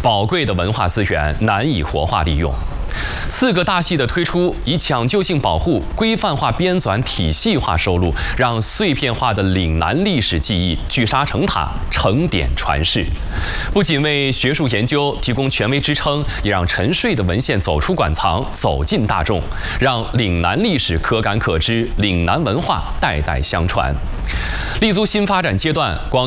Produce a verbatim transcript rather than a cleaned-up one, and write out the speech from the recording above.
宝贵的文化资源难以活化利用。四个大系的推出，以讲究性保护、规范化编纂、体系化收录，让碎片化的岭南历史记忆聚沙成塔、承点传世。不仅为学术研究提供权威支撑，也让沉睡的文献走出馆藏，走进大众，让岭南历史可感可知，岭南文化代代相传。立足新发展阶段，广